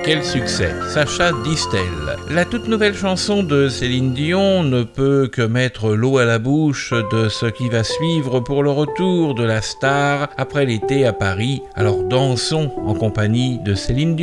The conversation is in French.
quel succès! Sacha Distel. La toute nouvelle chanson de Céline Dion ne peut que mettre l'eau à la bouche de ce qui va suivre pour le retour de la star après l'été à Paris. Alors dansons en compagnie de Céline Dion.